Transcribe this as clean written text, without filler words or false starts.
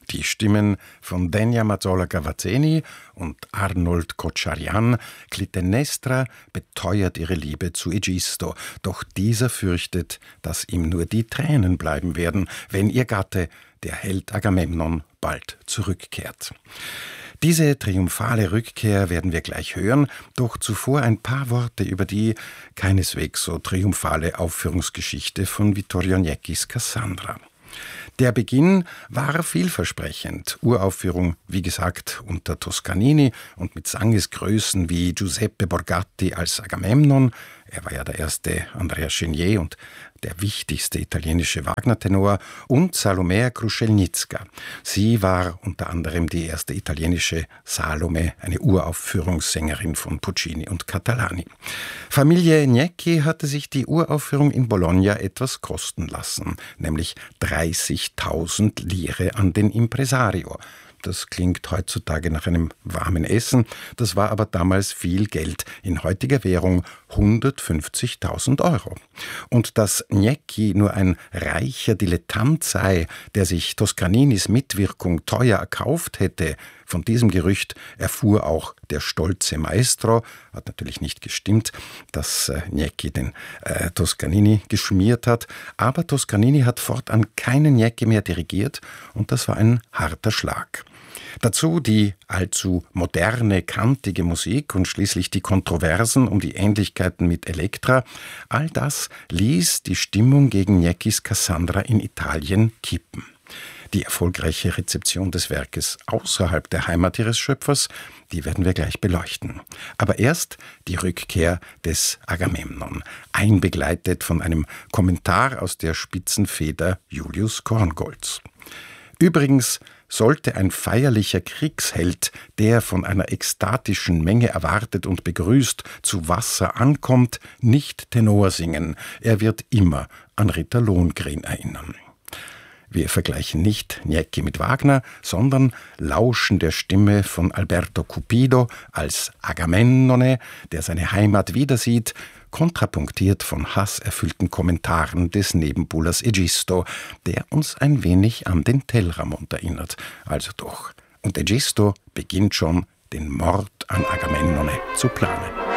Die Stimmen von Denia Mazzola-Gavazzeni und Arnold Kocharian. Clitennestra beteuert ihre Liebe zu Egisto, doch dieser fürchtet, dass ihm nur die Tränen bleiben werden, wenn ihr Gatte, der Held Agamemnon, bald zurückkehrt. Diese triumphale Rückkehr werden wir gleich hören, doch zuvor ein paar Worte über die keineswegs so triumphale Aufführungsgeschichte von Vittorio Agnecchis Cassandra. Der Beginn war vielversprechend. Uraufführung, wie gesagt, unter Toscanini und mit Sangesgrößen wie Giuseppe Borgatti als Agamemnon. Er war ja der erste Andrea Chenier und der wichtigste italienische Wagner-Tenor, und Salomea Kruszelnicka. Sie war unter anderem die erste italienische Salome, eine Uraufführungssängerin von Puccini und Catalani. Familie Agnecchi hatte sich die Uraufführung in Bologna etwas kosten lassen, nämlich 30.000 Lire an den Impresario. Das klingt heutzutage nach einem warmen Essen, das war aber damals viel Geld, in heutiger Währung 150.000 Euro. Und dass Agnecchi nur ein reicher Dilettant sei, der sich Toscaninis Mitwirkung teuer erkauft hätte, von diesem Gerücht erfuhr auch der stolze Maestro, hat natürlich nicht gestimmt, dass Agnecchi den Toscanini geschmiert hat, aber Toscanini hat fortan keinen Agnecchi mehr dirigiert und das war ein harter Schlag. Dazu die allzu moderne, kantige Musik und schließlich die Kontroversen um die Ähnlichkeiten mit Elektra. All das ließ die Stimmung gegen Agnecchis Cassandra in Italien kippen. Die erfolgreiche Rezeption des Werkes außerhalb der Heimat ihres Schöpfers, die werden wir gleich beleuchten. Aber erst die Rückkehr des Agamemnon, einbegleitet von einem Kommentar aus der Spitzenfeder Julius Korngolds. Übrigens sollte ein feierlicher Kriegsheld, der von einer ekstatischen Menge erwartet und begrüßt, zu Wasser ankommt, nicht Tenor singen. Er wird immer an Ritter Lohengrin erinnern. Wir vergleichen nicht Agnecchi mit Wagner, sondern lauschen der Stimme von Alberto Cupido als Agamennone, der seine Heimat wiedersieht, kontrapunktiert von hasserfüllten Kommentaren des Nebenbuhlers Egisto, der uns ein wenig an den Telramund erinnert. Also doch. Und Egisto beginnt schon, den Mord an Agamennone zu planen.